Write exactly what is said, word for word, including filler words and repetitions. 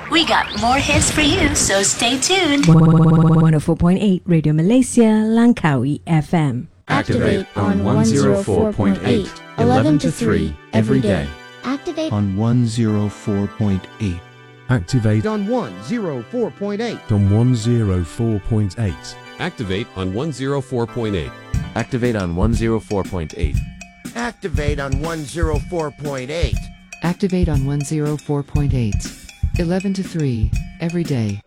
We got more hits for you, so stay tuned. one oh four point eight Radio Malaysia, Langkawi F M. Activate on one oh four point eight, eleven to three every day. Activate on one oh four point eight. Activate on one oh four point eight. on one oh four point eight. Activate on one oh four point eight. Activate on one oh four point eight. Activate on one oh four point eight. Activate on one oh four point eight. eleven to three every day.